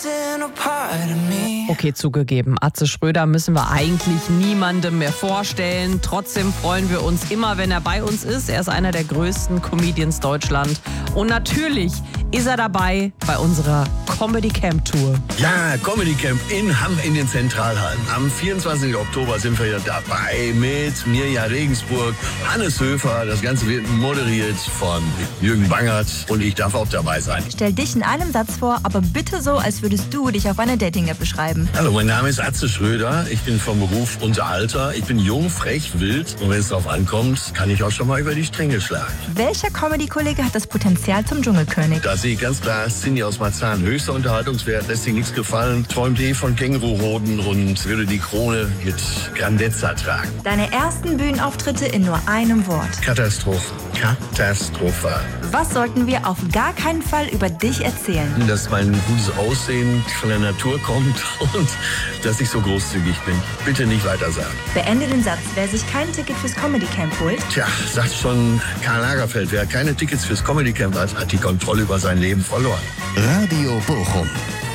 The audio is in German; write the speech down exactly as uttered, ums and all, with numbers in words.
Okay, zugegeben, Atze Schröder müssen wir eigentlich niemandem mehr vorstellen. Trotzdem freuen wir uns immer, wenn er bei uns ist. Er ist einer der größten Comedians Deutschland. Und natürlich ist er dabei bei unserer Comedy Camp Tour. Ja, Comedy Camp in Hamm in den Zentralhallen. Am vierundzwanzigsten Oktober sind wir ja dabei mit Mirja Regensburg, Hannes Höfer. Das Ganze wird moderiert von Jürgen Bangert und ich darf auch dabei sein. Stell dich in einem Satz vor, aber bitte so, als würdest du dich auf einer Dating-App beschreiben. Hallo, mein Name ist Atze Schröder. Ich bin vom Beruf Unterhalter. Ich bin jung, frech, wild. Und wenn es drauf ankommt, kann ich auch schon mal über die Stränge schlagen. Welcher Comedy-Kollege hat das Potenzial zum Dschungelkönig? Da sehe ich ganz klar Cindy aus Marzahn. Höchster Unterhaltungswert, lässt sich nichts gefallen. Träumt eh von Känguruhoden und würde die Krone mit Grandezza tragen. Deine ersten Bühnenauftritte in nur einem Wort. Katastrophe. Katastrophal. Was sollten wir auf gar keinen Fall über dich erzählen? Dass mein gutes Aussehen von der Natur kommt und dass ich so großzügig bin. Bitte nicht weiter sagen. Beende den Satz. Wer sich kein Ticket fürs Comedy Camp holt. Tja, sagt schon Karl Lagerfeld. Wer keine Tickets fürs Comedy Camp hat, hat die Kontrolle über sein Leben verloren. Radio Bochum.